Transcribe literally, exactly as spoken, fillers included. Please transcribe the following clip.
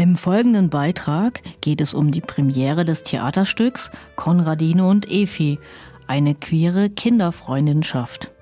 Im folgenden Beitrag geht es um die Premiere des Theaterstücks Konradine und Efi, eine queere Kinderfreundinschaft.